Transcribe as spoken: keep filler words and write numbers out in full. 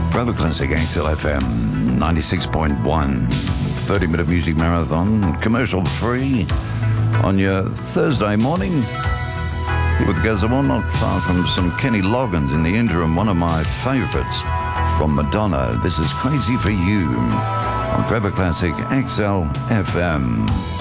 Forever Classic X L F M ninety-six point one, thirty minute music marathon, commercial free on your Thursday morning. With Gazamon, not far from some Kenny Loggins in the interim, one of my favourites from Madonna. This is Crazy for You on Forever Classic X L F M.